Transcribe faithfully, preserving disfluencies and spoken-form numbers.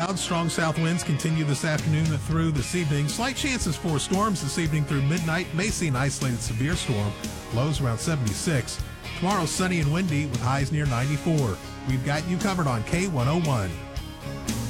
clouds. Strong south winds continue this afternoon through this evening. Slight chances for storms this evening through midnight. May see an isolated severe storm. Lows around seventy-six. Tomorrow sunny and windy with highs near ninety-four. We've got you covered on K one oh one.